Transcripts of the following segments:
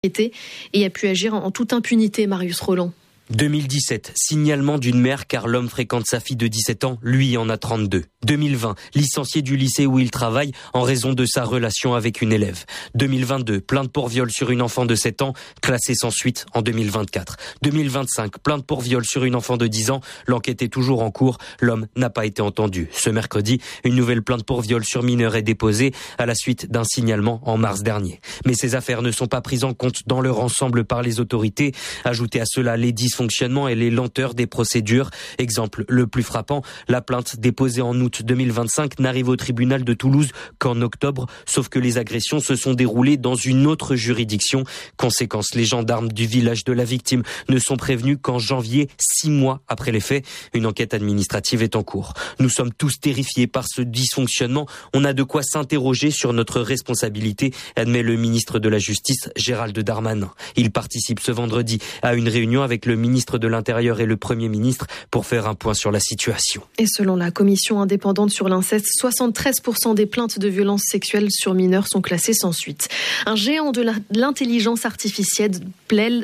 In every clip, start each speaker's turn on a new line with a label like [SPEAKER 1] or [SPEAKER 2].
[SPEAKER 1] et a pu agir en toute impunité, Marius Roland.
[SPEAKER 2] 2017, signalement d'une mère car l'homme fréquente sa fille de 17 ans, lui en a 32. 2020, licencié du lycée où il travaille en raison de sa relation avec une élève. 2022, plainte pour viol sur une enfant de 7 ans, classée sans suite en 2024. 2025, plainte pour viol sur une enfant de 10 ans, l'enquête est toujours en cours, l'homme n'a pas été entendu. Ce mercredi, une nouvelle plainte pour viol sur mineur est déposée à la suite d'un signalement en mars dernier. Mais ces affaires ne sont pas prises en compte dans leur ensemble par les autorités. Ajoutez à cela les dysfonctionnements et les lenteurs des procédures. Exemple le plus frappant, la plainte déposée en août 2025 n'arrive au tribunal de Toulouse qu'en octobre, sauf que les agressions se sont déroulées dans une autre juridiction. Conséquence, les gendarmes du village de la victime ne sont prévenus qu'en janvier, 6 mois après les faits. Une enquête administrative est en cours. Nous sommes tous terrifiés par ce dysfonctionnement. On a de quoi s'interroger sur notre responsabilité, admet le ministre de la Justice, Gérald Darmanin. Il participe ce vendredi à une réunion avec le ministre de l'Intérieur et le Premier ministre pour faire un point sur la situation.
[SPEAKER 1] Et selon la commission indépendante sur l'inceste, 73% des plaintes de violences sexuelles sur mineurs sont classées sans suite. Un géant de l'intelligence artificielle plaide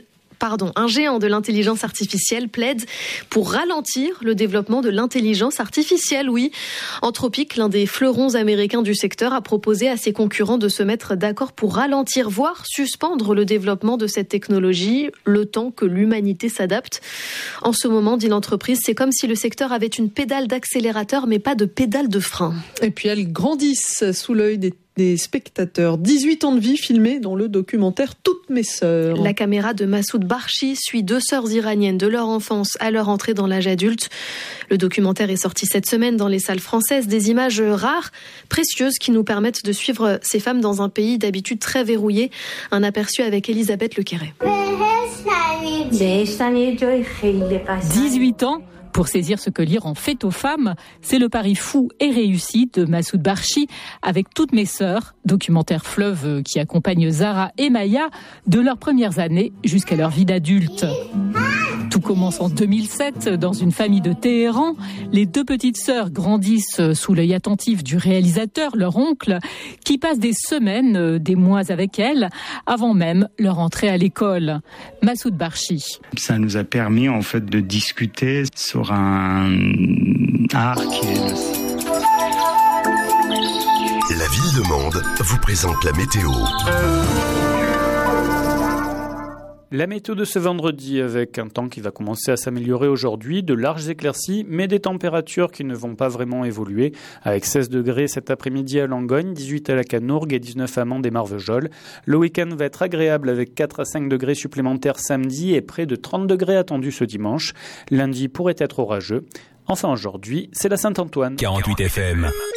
[SPEAKER 1] pour ralentir le développement de l'intelligence artificielle. Oui, Anthropic, l'un des fleurons américains du secteur, a proposé à ses concurrents de se mettre d'accord pour ralentir, voire suspendre le développement de cette technologie, le temps que l'humanité s'adapte. En ce moment, dit l'entreprise, c'est comme si le secteur avait une pédale d'accélérateur, mais pas de pédale de frein.
[SPEAKER 3] Et puis elles grandissent sous l'œil des spectateurs. 18 ans de vie filmés dans le documentaire Toutes mes sœurs.
[SPEAKER 1] La caméra de Massoud Barchi suit 2 sœurs iraniennes de leur enfance à leur entrée dans l'âge adulte. Le documentaire est sorti cette semaine dans les salles françaises. Des images rares, précieuses, qui nous permettent de suivre ces femmes dans un pays d'habitude très verrouillé. Un aperçu avec Elisabeth Lequeret.
[SPEAKER 4] 18 ans pour saisir ce que l'Iran fait aux femmes, c'est le pari fou et réussi de Massoud Barchi avec Toutes mes sœurs, documentaire fleuve qui accompagne Zara et Maya de leurs premières années jusqu'à leur vie d'adulte. Tout commence en 2007 dans une famille de Téhéran. Les 2 petites sœurs grandissent sous l'œil attentif du réalisateur, leur oncle, qui passe des semaines, des mois avec elles, avant même leur entrée à l'école. Massoud Barchi.
[SPEAKER 5] Ça nous a permis en fait de discuter sur un art qui est...
[SPEAKER 6] La Ville de Mende vous présente la météo.
[SPEAKER 7] La météo de ce vendredi avec un temps qui va commencer à s'améliorer aujourd'hui, de larges éclaircies, mais des températures qui ne vont pas vraiment évoluer, avec 16 degrés cet après-midi à Langogne, 18 à la Canourgue et 19 à Mende et Marvejols. Le week-end va être agréable avec 4 à 5 degrés supplémentaires samedi et près de 30 degrés attendus ce dimanche. Lundi pourrait être orageux. Enfin aujourd'hui, c'est la Saint-Antoine.
[SPEAKER 6] 48 FM.